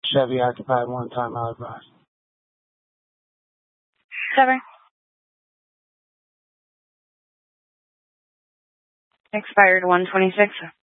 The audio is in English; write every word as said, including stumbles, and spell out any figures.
Chevy occupied one time out advised. Seven. Expired one twenty-six.